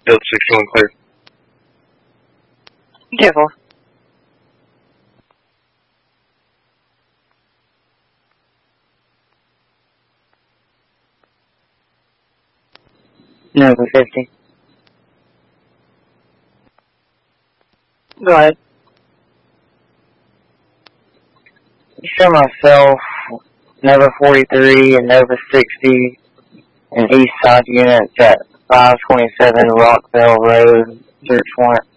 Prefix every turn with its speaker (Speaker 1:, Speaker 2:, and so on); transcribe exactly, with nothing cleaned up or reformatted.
Speaker 1: Field sixty-one clear.
Speaker 2: Careful. Nova fifty. Go ahead. Show myself, Nova forty-three and Nova sixty and East Side units at five twenty-seven Rockville Road, search warrant.